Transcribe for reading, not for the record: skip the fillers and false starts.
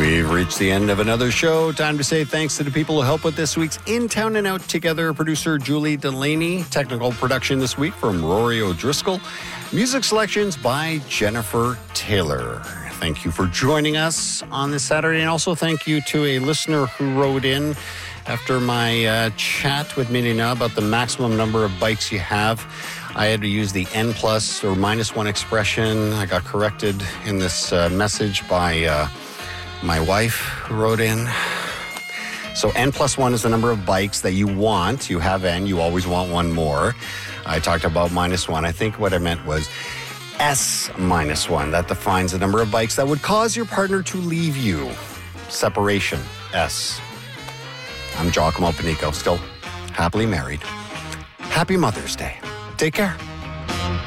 We've reached the end of another show. Time to say thanks to the people who helped with this week's In Town and Out Together. Producer Julie Delaney. Technical production this week from Rory O'Driscoll. Music selections by Jennifer Taylor. Thank you for joining us on this Saturday. And also thank you to a listener who wrote in after my chat with Minina about the maximum number of bikes you have. I had to use the N plus or minus one expression. I got corrected in this message by my wife who wrote in. So N plus one is the number of bikes that you want. You have N, you always want one more. I talked about minus one. I think what I meant was S minus one. That defines the number of bikes that would cause your partner to leave you. Separation, S. I'm Giacomo Panico, still happily married. Happy Mother's Day. Take care.